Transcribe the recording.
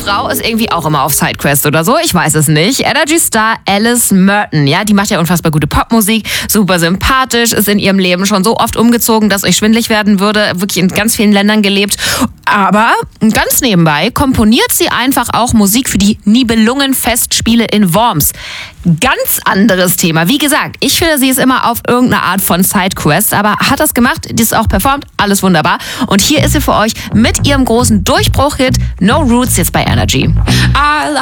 Frau ist irgendwie auch immer auf Sidequest oder so, ich weiß es nicht. Energy Star Alice Merton, ja, die macht ja unfassbar gute Popmusik, super sympathisch, ist in ihrem Leben schon so oft umgezogen, dass euch schwindelig werden würde, wirklich in ganz vielen Ländern gelebt. Aber ganz nebenbei komponiert sie einfach auch Musik für die Nibelungenfestspiele in Worms. Ganz anderes Thema. Wie gesagt, ich finde, sie ist immer auf irgendeine Art von Sidequest, aber hat das gemacht, die ist auch performt, alles wunderbar. Und hier ist sie für euch mit ihrem großen Durchbruch-Hit No Roots jetzt bei Energy.